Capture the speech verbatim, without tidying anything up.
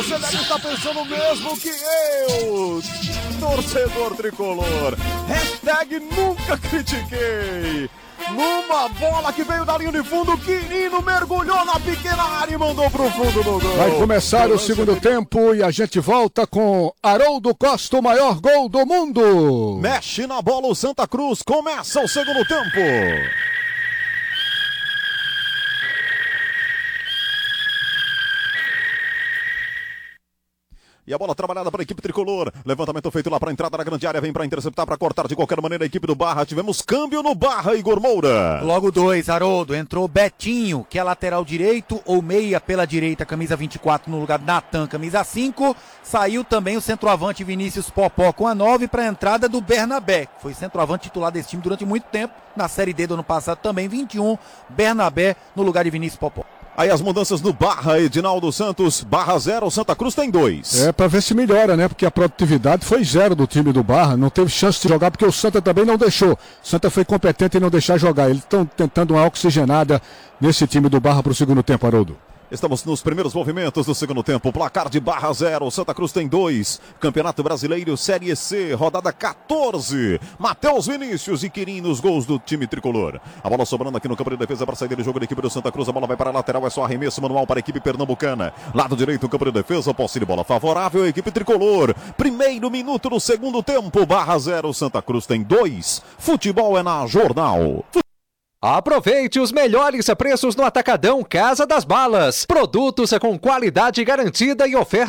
você deve estar pensando o mesmo que eu, torcedor tricolor. Hashtag nunca critiquei. Numa bola que veio da linha de fundo, Quirino mergulhou na pequena área e mandou pro fundo do gol. Vai começar o segundo tempo e a gente volta com Haroldo Costa, o maior gol do mundo. Mexe na bola o Santa Cruz, começa o segundo tempo. E a bola trabalhada para a equipe tricolor. Levantamento feito lá para a entrada da grande área. Vem para interceptar, para cortar de qualquer maneira a equipe do Barra. Tivemos câmbio no Barra, Igor Moura. Logo dois, Haroldo. Entrou Betinho, que é lateral direito ou meia pela direita, camisa vinte e quatro, no lugar de Natan, camisa cinco. Saiu também o centroavante Vinícius Popó com a nove para a entrada do Bernabé. Foi centroavante titular desse time durante muito tempo. Na Série D do ano passado também, vinte e um. Bernabé no lugar de Vinícius Popó. Aí as mudanças no Barra, Edinaldo Santos, Barra zero, Santa Cruz tem dois. É, pra ver se melhora, né? Porque a produtividade foi zero do time do Barra, não teve chance de jogar porque o Santa também não deixou. O Santa foi competente em não deixar jogar. Eles estão tentando uma oxigenada nesse time do Barra pro segundo tempo, Haroldo. Estamos nos primeiros movimentos do segundo tempo. Placar de Barra zero, Santa Cruz tem dois. Campeonato Brasileiro Série C, rodada quatorze. Matheus Vinícius e Quirino nos gols do time tricolor. A bola sobrando aqui no campo de defesa para sair do jogo da equipe do Santa Cruz. A bola vai para a lateral, é só arremesso manual para a equipe pernambucana. Lado direito, campo de defesa, posse de bola favorável à equipe tricolor. Primeiro minuto do segundo tempo. Barra zero, Santa Cruz tem dois. Futebol é na Jornal. Aproveite os melhores preços no Atacadão Casa das Balas. Produtos com qualidade garantida e oferta